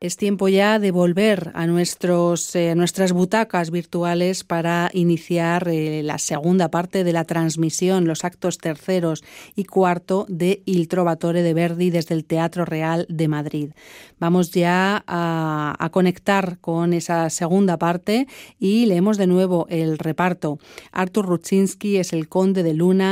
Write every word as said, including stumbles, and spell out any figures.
Es tiempo ya de volver a nuestros, eh, nuestras butacas virtuales para iniciar eh, la segunda parte de la transmisión, los actos terceros y cuarto de Il Trovatore de Verdi desde el Teatro Real de Madrid. Vamos ya a, a conectar con esa segunda parte y leemos de nuevo el reparto. Artur Rutschinski es el conde de Luna,